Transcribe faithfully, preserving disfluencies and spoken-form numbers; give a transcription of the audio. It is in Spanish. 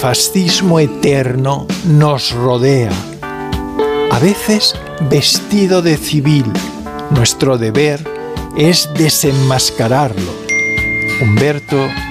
fascismo eterno nos rodea, a veces vestido de civil. Nuestro deber es desenmascararlo. Humberto